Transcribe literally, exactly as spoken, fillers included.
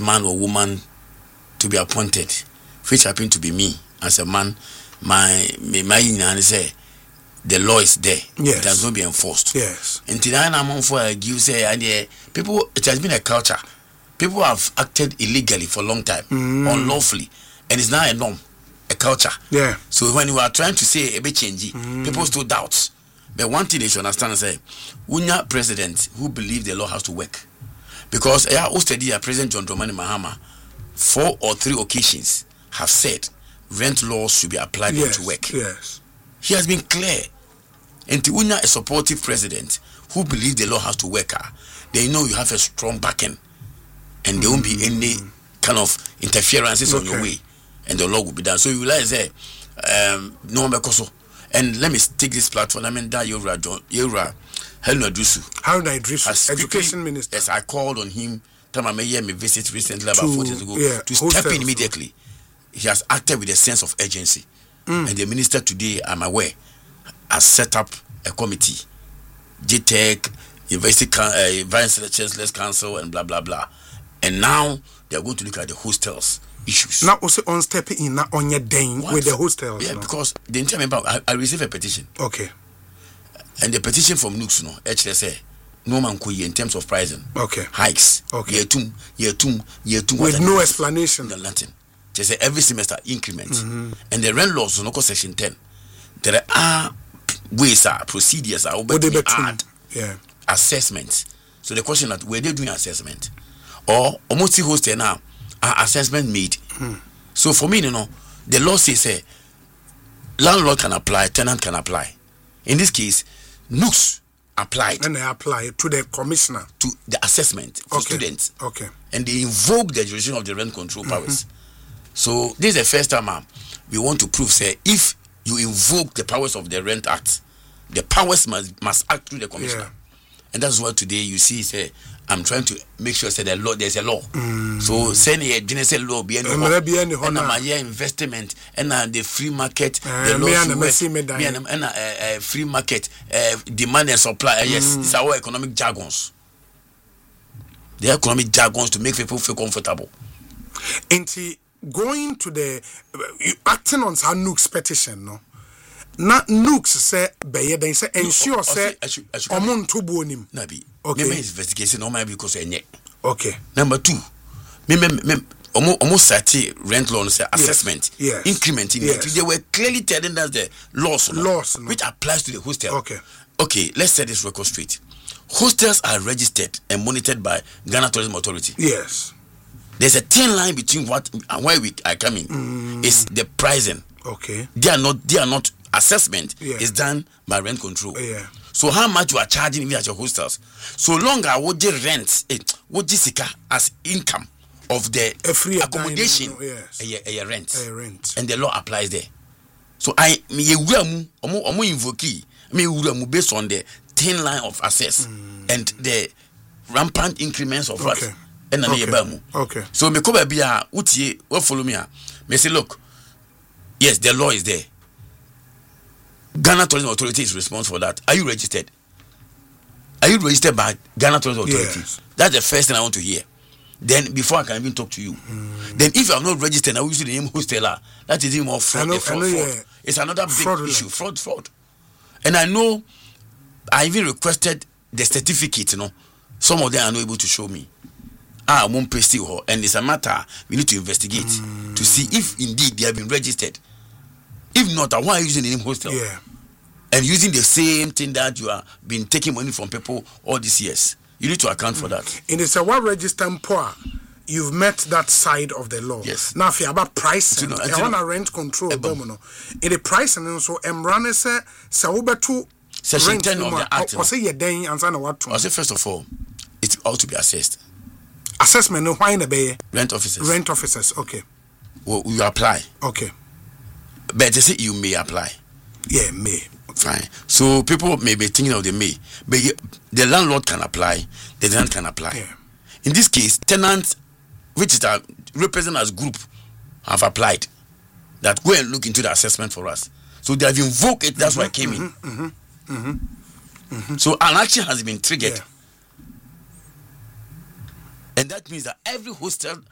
man or woman to be appointed, which happened to be me as a man, my my union say the law is there. Yes. It has not been enforced. Yes. Until I am on for you say and people, it has been a culture. People have acted illegally for a long time, mm. unlawfully, and it's now a norm, a culture. Yeah. So when you are trying to say a bit changey, mm. people still doubt. But one thing they should understand is say, Unya president who believe the law has to work. Because I hosted here President John Dramani Mahama, four or three occasions have said rent laws should be applied yes, to work. Yes. He has been clear. And to Unya, a supportive president who believes the law has to work, they know you have a strong backing and there won't be any kind of interferences okay. on your way and the law will be done. So you realize that um, no one so. And let me take this platform. I mean that Yura John Yura Haruna Iddrisu. Haruna Iddrisu, Education Minister. Yes, I called on him. Time I made me visit recently about four years ago yeah, to step in immediately. He has acted with a sense of urgency. Mm. And the minister today, I'm aware, has set up a committee, G T E C, University uh, Vice Chancellor's Council, and blah blah blah. And now they are going to look at the hostels issues. Now also on stepping in now on your day with the hostels. Yeah, no? because the entire member, I, I received a petition. Okay. And the petition from Nooks, no, H S A, no man could in terms of pricing. Okay. Hikes. Okay. Year two, year two, year two. With no explanation. No, nothing. Just say every semester increments. Mm-hmm. And the rent laws, no, section ten. There are ways, are procedures, are what they add yeah. assessments. So the question that were they doing assessment? Or almost the host now are assessment made. Hmm. So for me, you know, the law says uh, landlord can apply, tenant can apply. In this case, Nooks applied. And they apply to the commissioner. To the assessment for okay. students. Okay. And they invoke the jurisdiction of the rent control powers. Mm-hmm. So this is the first time uh, we want to prove, say, if you invoke the powers of the Rent Act, the powers must, must act through the commissioner. Yeah. And that's why today you see, say, I'm trying to make sure say the law there's a law. Mm. So send a general law be any and my investment and uh, the free market uh, the law and and uh, free market uh, demand and supply. Uh, yes, mm. These are all economic jargons. The economic jargons to make people feel comfortable. And going to the uh, acting on some Nooks petition, no. Na Nooks say beye den say ensure say omon to bonim na bi okay me investigation no my because enye okay number two me me me omo omo sati rent law say assessment yes. increment in yes. it they were clearly telling us the laws no, laws no. which applies to the hostel. Okay okay let's set this record straight. Hostels are registered and monitored by Ghana Tourism Authority. Yes, there's a thin line between what and where we are coming mm. is the pricing. Okay, they are not they are not assessment yeah. is done by rent control. Yeah. So how much you are charging me at your hostels? So long I would rent it, would sika as income of the a free accommodation, dining, yes. a, a, a rent, a rent, and the law applies there. So I me omu omu invoke me based on the thin line of access mm. and the rampant increments of what. Okay. And okay. okay. So me ko be a utie what follow me a me say look, yes the law is there. Ghana Tourism Authority is responsible for that. Are you registered? Are you registered by Ghana Tourism Authority? Yes. That's the first thing I want to hear. Then before I can even talk to you. Mm. Then if you are not registered, I will use the name hosteler. That is even more fraud. Know, fraud, know, fraud. Yeah. It's another big Fraudulent. issue. Fraud, fraud. And I know I even requested the certificate, you know. Some of them are not able to show me. Ah, I won't pay still. And it's a matter we need to investigate mm. to see if indeed they have been registered. If not, why are you using the name hostel? Yeah. And using the same thing that you have been taking money from people all these years. You need to account mm. for that. In the Sawa register poor, you've met that side of the law. Yes. Now if you about pricing, you know, I want to rent control. In the pricing also emrane say Sawa to section ten of the act. Or say you den and say what? I say first of all, it ought to be assessed. Assessment no why in the bay? Rent officers. Rent officers, okay. Well, you apply. Okay. But they say you may apply. Yeah, may. Fine. So people may be thinking of the may, but the landlord can apply, the tenant can apply. Yeah. In this case, tenants, which is a represent as group, have applied. That go and look into the assessment for us. So they have invoked it. That's mm-hmm, why I came mm-hmm, in. Mm-hmm, mm-hmm, mm-hmm. So an action has been triggered. Yeah. And that means that every hostel